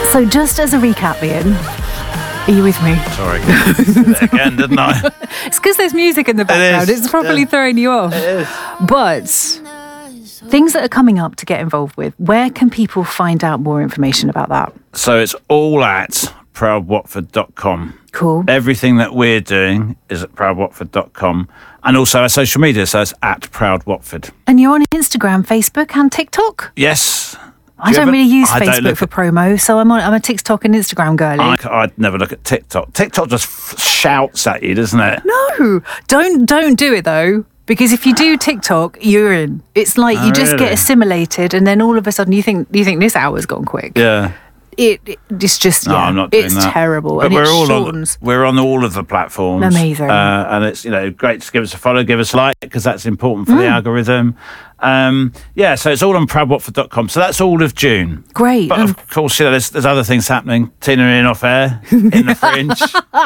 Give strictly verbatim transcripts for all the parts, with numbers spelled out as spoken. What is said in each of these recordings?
So just as a recap, Ian, are you with me? Sorry, I did it again, didn't I? It's because there's music in the background. It is. It's probably Yeah. throwing you off. It is. But things that are coming up to get involved with, where can people find out more information about that? So it's all at proud watford dot com. Cool. Everything that we're doing is at proud watford dot com. And also our social media, so it's at Proud Watford. And you're on Instagram, Facebook and TikTok? Yes. I Do you don't ever- really use I don't Facebook look for at- promo, so I'm on, I'm a TikTok and Instagram girly. I, I'd never look at TikTok. TikTok just f- shouts at you, doesn't it? No, don't don't do it though. Because if you do TikTok, you're in. It's like Oh, you just really? get assimilated, and then all of a sudden you think you think this hour's gone quick. Yeah. It, it it's just No, yeah, I'm not doing it's that. terrible, But and we're it all shortens. on. We're on all of the platforms. Amazing. Uh, and it's you know great to give us a follow, give us a like because that's important for Mm. the algorithm. Um, yeah, so it's all on proud watford dot com. So that's all of June. Great. But and of course, you know, there's, there's other things happening. Tina in off air in the Fringe.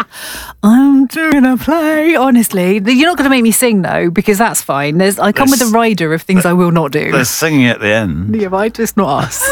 I'm doing a play. Honestly, you're not going to make me sing though, because that's fine. There's I come with a There's- rider of things I will not do. There's singing at the end. Yeah, but just not us.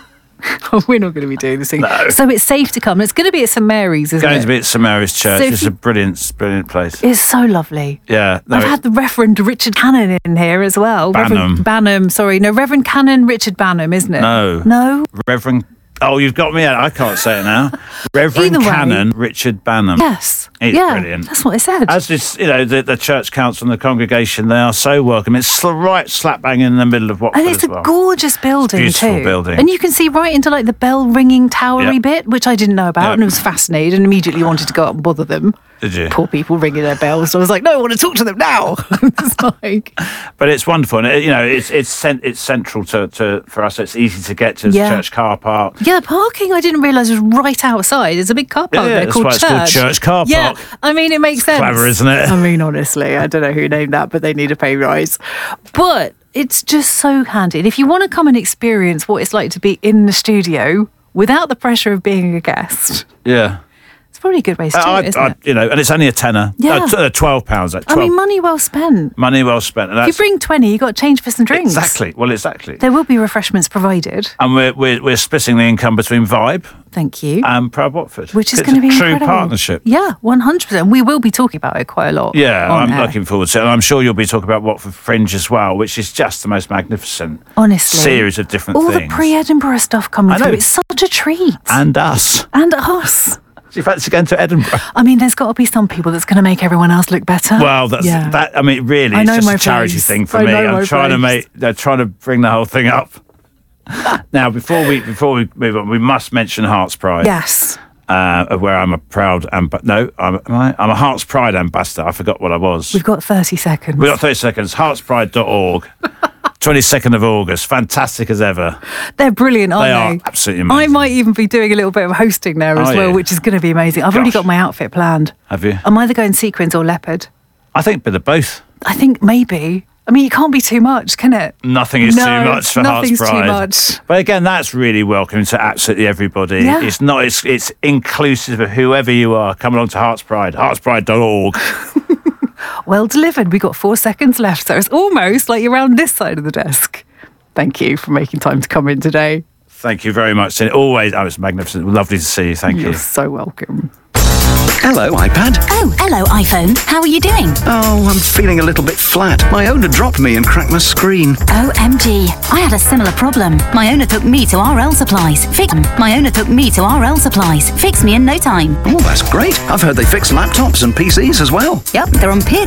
We're not going to be doing this thing. No. So it's safe to come. It's going to be at St Mary's, isn't Going it? to be at St Mary's Church. So if It's you- a brilliant, brilliant place. It's so lovely. Yeah. no, I've it- had the Reverend Richard Cannon in here as well. Banham. Reverend Banham, sorry. No, Reverend Cannon Richard Banham, isn't it? No. No? Reverend. Oh, you've got me out. I can't say it now. Reverend Either way. Canon Richard Banham. Yes. It's yeah, brilliant. That's what I said. As is, you know, the, the church council and the congregation, they are so welcome. It's sl- right slap bang in the middle of Watford and it's as a well. gorgeous building beautiful too. building. And you can see right into like the bell ringing towery Yep. bit, which I didn't know about, Yep. and I was fascinated and immediately wanted to go up and bother them. Did you? Poor people ringing their bells. So I was like, no, I want to talk to them now. It's like, But it's wonderful. And, it, you know, it's it's cent- it's central to, to for us. It's easy to get to the Yeah. church car park. yeah, the parking I didn't realise was right outside. There's a big car park Yeah, there that's called why church. it's called Church Car Yeah, Park. I mean, it makes sense. Clever, isn't it? I mean, honestly, I don't know who named that, but they need a pay rise. But it's just so handy. And if you want to come and experience what it's like to be in the studio without the pressure of being a guest, Yeah. it's probably a good way to do I, it, isn't I, it? you know, and it's only a tenner. Yeah. Uh, t- uh, twelve pounds. Like I twelve. mean, money well spent. money well spent. And If you that's bring twenty, you got to change for some drinks. exactly. Well, exactly. There will be refreshments provided. And we're, we're we're splitting the income between Vibe Thank you. and Proud Watford, Which is It's going to a be true incredible. partnership. Yeah, one hundred percent. We will be talking about it quite a lot. Yeah, on I'm air. looking forward to it. And I'm sure you'll be talking about Watford Fringe as well, which is just the most magnificent Honestly. series of different All things. the pre-Edinburgh stuff coming I know. through. It's such a treat. and us. And us. Do you fancy going to Edinburgh? I mean, there's got to be some people that's going to make everyone else look better. Well, that's Yeah. that. I mean, really, I it's know just my a charity place. thing for I me. know my I'm trying to place. make. They're trying to bring the whole thing up. Now, before we before we move on, we must mention Hearts Pride. Yes. Uh, of where I'm a proud amb- no, I'm am I? I'm a Hearts Pride ambassador. I forgot what I was. We've got thirty seconds. We got thirty seconds. hearts pride dot org. twenty-second of August. Fantastic as ever. They're brilliant, They aren't are they? absolutely I amazing. might even be doing a little bit of hosting there as Are well, you? which is going to be amazing. I've already Gosh. got my outfit planned. Have you? I'm either going sequins or leopard. I think a bit of both. I think maybe. I mean, it can't be too much, can it? Nothing is No, too much for Hearts nothing's too Pride. much. But again, that's really welcoming to absolutely everybody. Yeah. It's not. It's it's inclusive of whoever you are. Come along to Hearts Pride. hearts pride dot org. Well delivered. We got four seconds left, so it's almost like you're around this side of the desk. Thank you for making time to come in today. Thank you very much. And always, oh, it's magnificent. Lovely to see you. Thank You're you. so welcome. Hello, iPad. Oh, hello, iPhone. How are you doing? Oh, I'm feeling a little bit flat. My owner dropped me and cracked my screen. O M G. I had a similar problem. My owner took me to R L Supplies. Fix My owner took me to R L Supplies. Fix me in no time. Oh, that's great. I've heard they fix laptops and P Cs as well. Yep, they're on peer